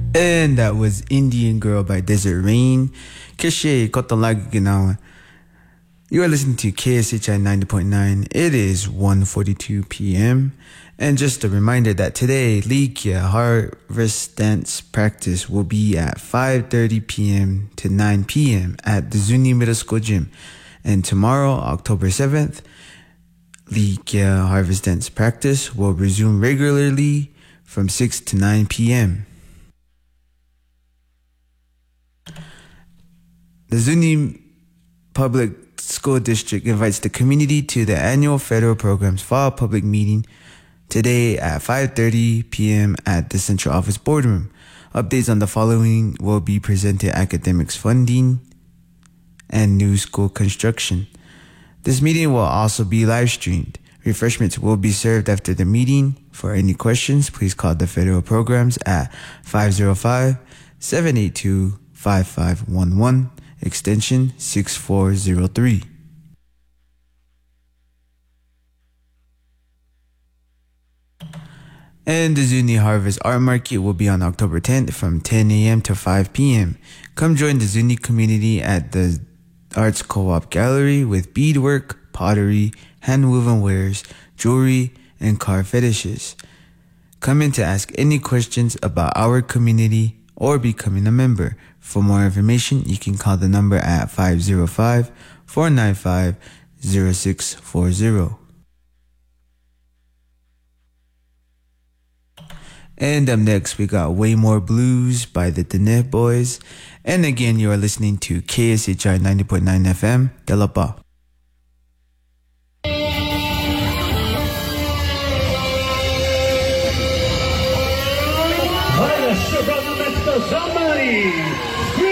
And that was Indian Girl by Desert Rain. Keshe Kotalagi Ginawa. You are listening to KSHI 90.9. It is 1:42 p.m. And just a reminder that today, Likia Harvest Dance Practice will be at 5:30 p.m. to 9 p.m. at the Zuni Middle School Gym. And tomorrow, October 7th, Likia Harvest Dance Practice will resume regularly from 6 to 9 p.m. The Zuni Public School District invites the community to the annual Federal Programs Fall Public Meeting today at 5:30 p.m. at the Central Office Boardroom. Updates on the following will be presented: academics funding and new school construction. This meeting will also be live streamed. Refreshments will be served after the meeting. For any questions, please call the Federal Programs at 505-782-5511. Extension 6403. And the Zuni Harvest Art Market will be on October 10th from 10 a.m. to 5 p.m. Come join the Zuni community at the Arts Co-op Gallery with beadwork, pottery, hand-woven wares, jewelry, and car fetishes. Come in to ask any questions about our community or becoming a member. For more information, you can call the number at 505-495-0640. And up next, we got Way More Blues by the Diné Boys. And again, you are listening to KSHI 90.9 FM, Delapa. Olha, chegando na explosão